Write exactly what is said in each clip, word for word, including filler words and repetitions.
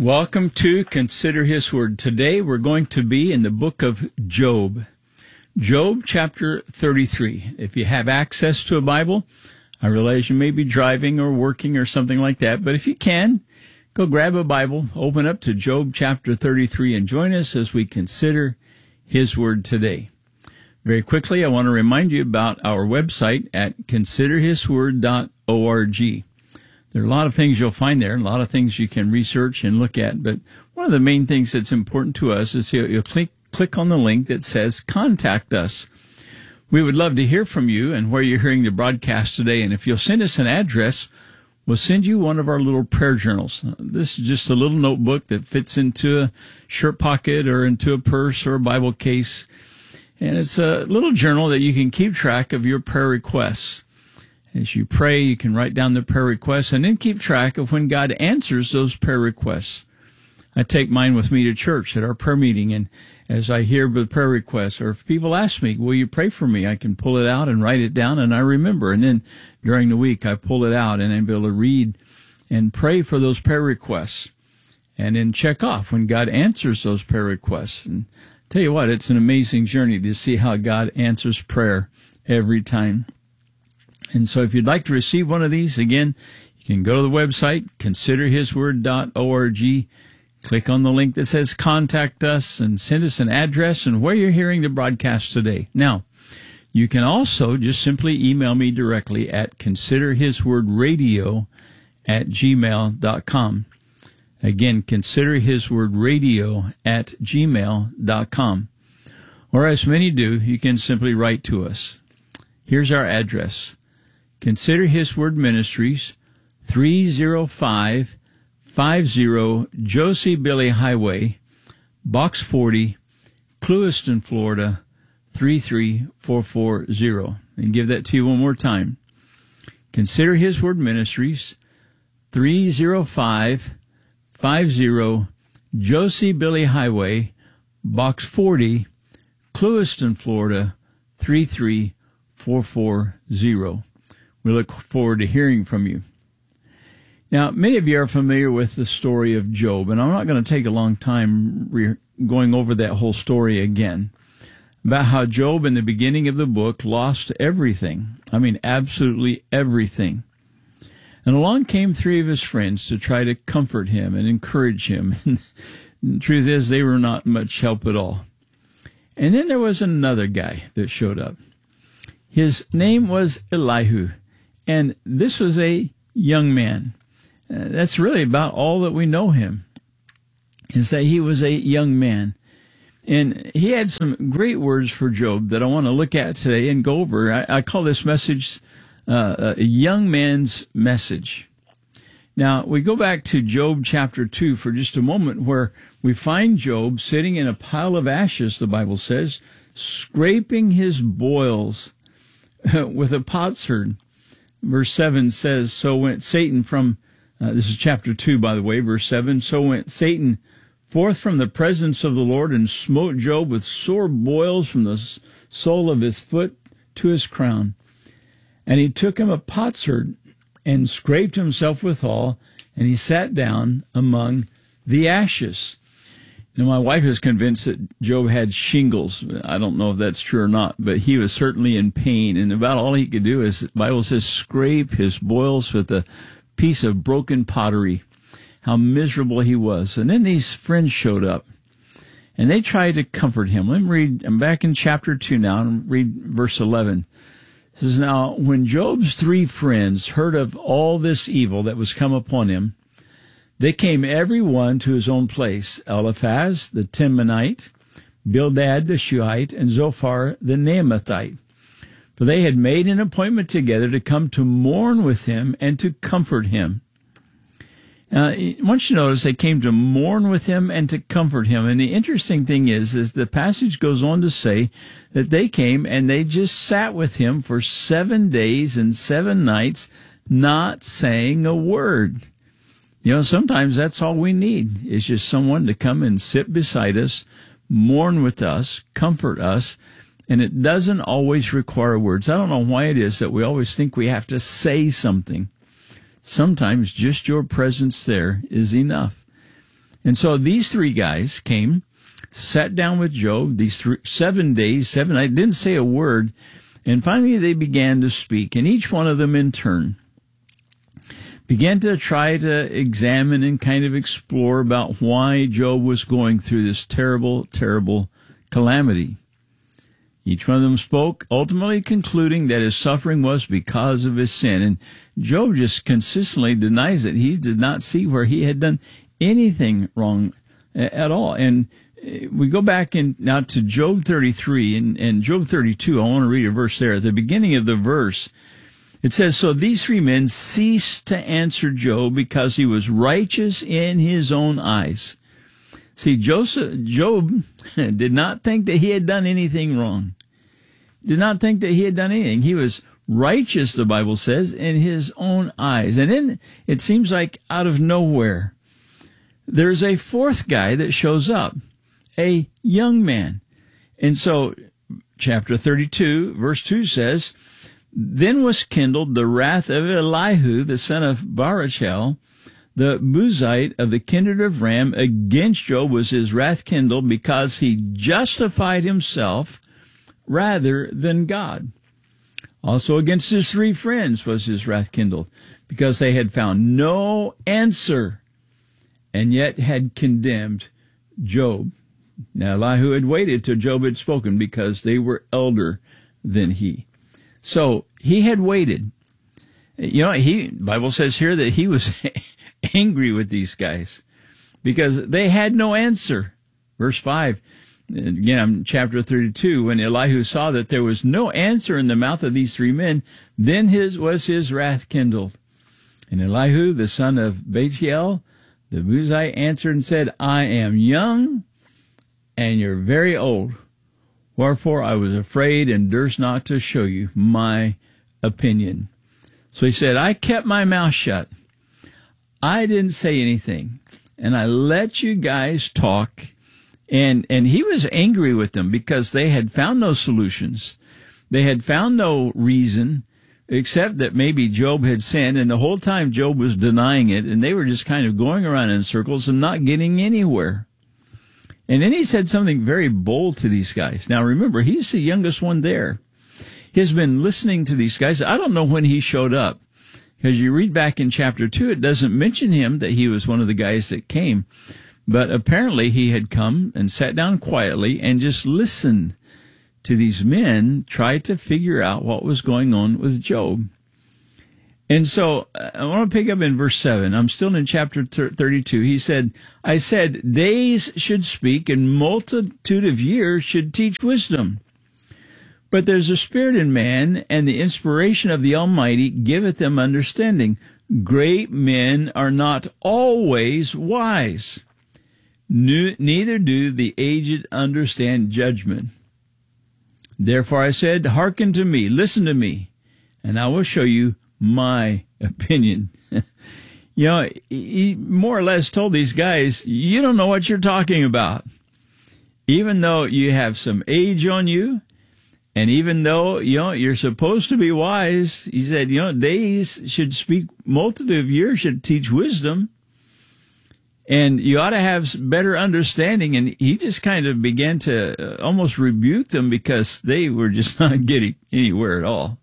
Welcome to Consider His Word. Today we're going to be in the book of Job. Job chapter thirty-three. If you have access to a Bible, I realize you may be driving or working or something like that, but if you can, go grab a Bible, open up to Job chapter thirty-three, and join us as we consider His Word today. Very quickly, I want to remind you about our website at consider his word dot org. There are a lot of things you'll find there, a lot of things you can research and look at, but one of the main things that's important to us is you'll, you'll click, click on the link that says Contact Us. We would love to hear from you and where you're hearing the broadcast today, and if you'll send us an address, we'll send you one of our little prayer journals. This is just a little notebook that fits into a shirt pocket or into a purse or a Bible case, and it's a little journal that you can keep track of your prayer requests. As you pray, you can write down the prayer requests and then keep track of when God answers those prayer requests. I take mine with me to church at our prayer meeting, and as I hear the prayer requests, or if people ask me, will you pray for me, I can pull it out and write it down, and I remember. And then during the week, I pull it out and I'm able to read and pray for those prayer requests, and then check off when God answers those prayer requests. And tell you what, it's an amazing journey to see how God answers prayer every time. And so if you'd like to receive one of these, again, you can go to the website, consider his word dot org, click on the link that says Contact Us, and send us an address and where you're hearing the broadcast today. Now, you can also just simply email me directly at consider his word radio at gmail dot com. Again, consider his word radio at gmail dot com. Or as many do, you can simply write to us. Here's our address. Consider His Word Ministries, three oh five fifty Josie Billy Highway, Box forty, Clewiston, Florida, three three four four zero. And give that to you one more time. Consider His Word Ministries, three oh five fifty Josie Billy Highway, Box forty, Clewiston, Florida, three three four four zero. We look forward to hearing from you. Now, many of you are familiar with the story of Job, and I'm not going to take a long time re- going over that whole story again, about how Job in the beginning of the book lost everything. I mean, absolutely everything. And along came three of his friends to try to comfort him and encourage him. And the truth is, they were not much help at all. And then there was another guy that showed up. His name was Elihu. And this was a young man. Uh, that's really about all that we know him, is that he was a young man. And he had some great words for Job that I want to look at today and go over. I, I call this message uh, a young man's message. Now, we go back to Job chapter two for just a moment, where we find Job sitting in a pile of ashes, the Bible says, scraping his boils with a potsherd. Verse seven says, so went Satan from, uh, this is chapter two, by the way, verse seven, so went Satan forth from the presence of the Lord and smote Job with sore boils from the sole of his foot to his crown. And he took him a potsherd and scraped himself withal, and he sat down among the ashes. Now, my wife is convinced that Job had shingles. I don't know if that's true or not, but he was certainly in pain, and about all he could do is, the Bible says, scrape his boils with a piece of broken pottery. How miserable he was. And then these friends showed up, and they tried to comfort him. Let me read, I'm back in chapter two now, and read verse eleven. It says, now, when Job's three friends heard of all this evil that was come upon him, they came every one to his own place, Eliphaz the Temanite, Bildad the Shuhite, and Zophar the Naamathite. For they had made an appointment together to come to mourn with him and to comfort him. Now, I want you to notice they came to mourn with him and to comfort him. And the interesting thing is, is the passage goes on to say that they came and they just sat with him for seven days and seven nights, not saying a word. You know, sometimes that's all we need, is just someone to come and sit beside us, mourn with us, comfort us, and it doesn't always require words. I don't know why it is that we always think we have to say something. Sometimes just your presence there is enough. And so these three guys came, sat down with Job, these three, seven days, seven nights, didn't say a word, and finally they began to speak, and each one of them in turn began to try to examine and kind of explore about why Job was going through this terrible, terrible calamity. Each one of them spoke, ultimately concluding that his suffering was because of his sin. And Job just consistently denies it. He did not see where he had done anything wrong at all. And we go back in now to Job thirty-three and, and Job thirty-two. I want to read a verse there. At the beginning of the verse, it says, "So these three men ceased to answer Job because he was righteous in his own eyes." See, Joseph, Job did not think that he had done anything wrong. Did not think that he had done anything. He was righteous, the Bible says, in his own eyes. And then it seems like out of nowhere, there's a fourth guy that shows up, a young man. And so chapter thirty-two, verse two says, "Then was kindled the wrath of Elihu, the son of Barachel, the Buzite of the kindred of Ram. Against Job was his wrath kindled, because he justified himself rather than God. Also against his three friends was his wrath kindled, because they had found no answer, and yet had condemned Job." Now Elihu had waited till Job had spoken, because they were elder than he. So he had waited. You know, he, Bible says here that he was angry with these guys because they had no answer. Verse five, again, chapter thirty-two, "When Elihu saw that there was no answer in the mouth of these three men, then his was his wrath kindled. And Elihu, the son of Bachiel, the Buzite, answered and said, I am young, and you're very old. Wherefore I was afraid and durst not to show you my opinion." So he said, I kept my mouth shut. I didn't say anything. And I let you guys talk. And, and he was angry with them because they had found no solutions. They had found no reason, except that maybe Job had sinned. And the whole time Job was denying it. And they were just kind of going around in circles and not getting anywhere. And then he said something very bold to these guys. Now remember, he's the youngest one there. He's been listening to these guys. I don't know when he showed up, because you read back in chapter two, it doesn't mention him that he was one of the guys that came. But apparently he had come and sat down quietly and just listened to these men try to figure out what was going on with Job. And so I want to pick up in verse seven. I'm still in chapter thirty-two. He said, I said, days should speak and multitude of years should teach wisdom. But there's a spirit in man, and the inspiration of the Almighty giveth them understanding. Great men are not always wise. Neither do the aged understand judgment. Therefore I said, hearken to me, listen to me, and I will show you my opinion. You know, he more or less told these guys, you don't know what you're talking about. Even though you have some age on you, and even though, you know, you're supposed to be wise, he said, you know, days should speak, multitude of years should teach wisdom. And you ought to have better understanding. And he just kind of began to uh, almost rebuke them because they were just not getting anywhere at all.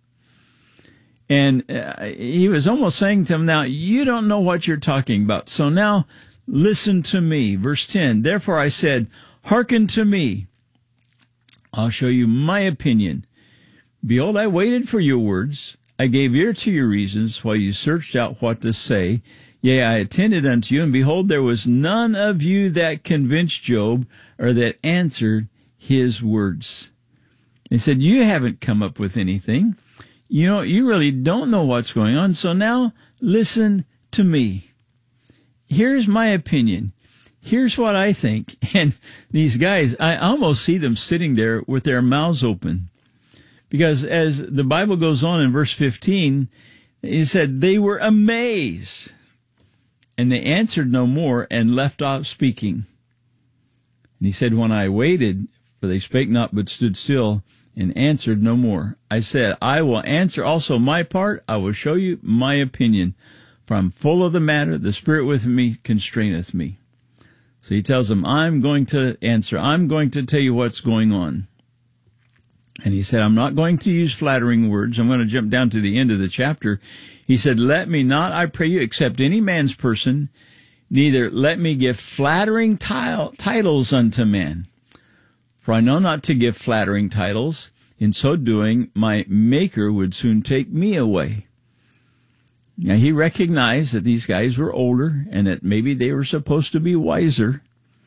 And uh, he was almost saying to them, now, you don't know what you're talking about. So now listen to me. Verse ten, therefore I said, hearken to me. I'll show you my opinion. Behold, I waited for your words. I gave ear to your reasons while you searched out what to say. Yea, I attended unto you, and behold, there was none of you that convinced Job or that answered his words. He said, you haven't come up with anything. You know, you really don't know what's going on. So now listen to me. Here's my opinion. Here's what I think. And these guys, I almost see them sitting there with their mouths open. Because as the Bible goes on in verse fifteen, it said, they were amazed. And they answered no more and left off speaking. And he said, when I waited, for they spake not but stood still and answered no more. I said, I will answer also my part. I will show you my opinion. For I'm full of the matter. The Spirit with me constraineth me. So he tells them, I'm going to answer. I'm going to tell you what's going on. And he said, I'm not going to use flattering words. I'm going to jump down to the end of the chapter. He said, let me not, I pray you, accept any man's person, neither let me give flattering t- titles unto men. For I know not to give flattering titles. In so doing, my Maker would soon take me away. Now, he recognized that these guys were older and that maybe they were supposed to be wiser.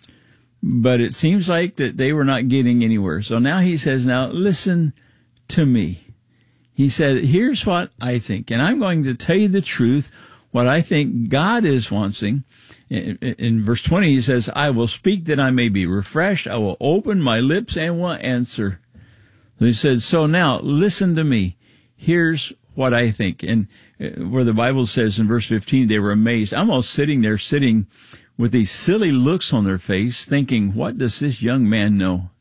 But it seems like that they were not getting anywhere. So now he says, now listen to me. He said, here's what I think. And I'm going to tell you the truth, what I think God is wanting. In, in verse twenty, he says, I will speak that I may be refreshed. I will open my lips and will answer. So he said, so now listen to me. Here's what I think. And where the Bible says in verse fifteen, they were amazed. I'm all sitting there, sitting with these silly looks on their face, thinking, what does this young man know?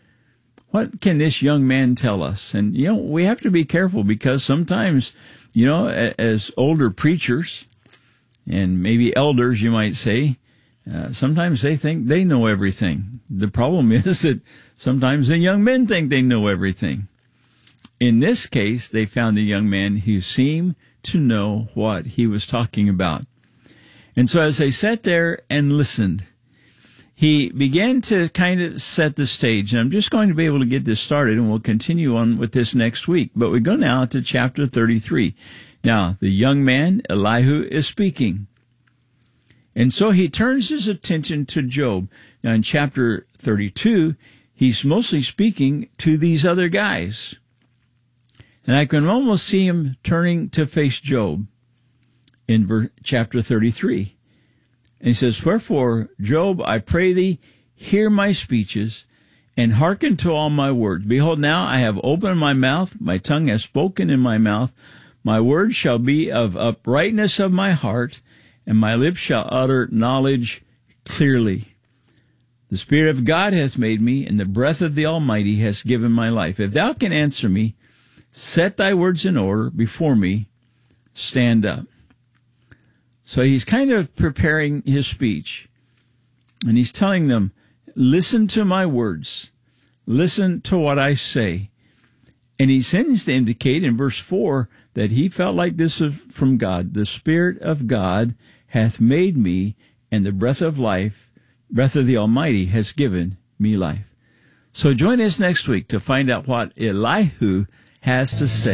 What can this young man tell us? And, you know, we have to be careful because sometimes, you know, as older preachers and maybe elders, you might say, uh, sometimes they think they know everything. The problem is that sometimes the young men think they know everything. In this case, they found a young man who seemed to know what he was talking about. And so as they sat there and listened, he began to kind of set the stage. And I'm just going to be able to get this started, and we'll continue on with this next week. But we go now to chapter thirty-three. Now, the young man, Elihu, is speaking. And so he turns his attention to Job. Now, in chapter thirty-two, he's mostly speaking to these other guys. And I can almost see him turning to face Job in ver- chapter thirty-three. And he says, wherefore, Job, I pray thee, hear my speeches, and hearken to all my words. Behold, now I have opened my mouth, my tongue has spoken in my mouth. My words shall be of uprightness of my heart, and my lips shall utter knowledge clearly. The Spirit of God hath made me, and the breath of the Almighty has given my life. If thou can answer me, set thy words in order before me, stand up. So he's kind of preparing his speech, and he's telling them, listen to my words, listen to what I say. And he seems to indicate in verse four that he felt like this was from God. The Spirit of God hath made me, and the breath of life, breath of the Almighty has given me life. So join us next week to find out what Elihu has to say.